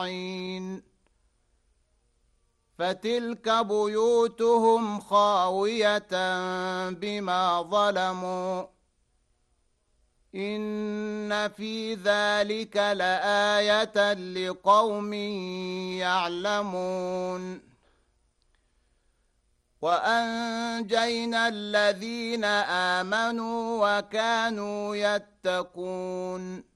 فتلك بيوتهم خاوية بما ظلموا إن في ذلك لآية لقوم يعلمون وأنجينا الذين آمنوا وكانوا يتقون